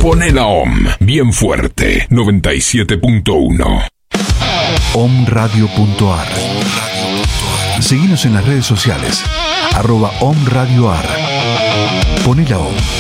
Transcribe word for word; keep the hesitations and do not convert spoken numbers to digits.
Poné la O M bien fuerte, noventa y siete punto uno. omradio punto ar. Seguinos en las redes sociales, arroba omradioar. Poné la O M.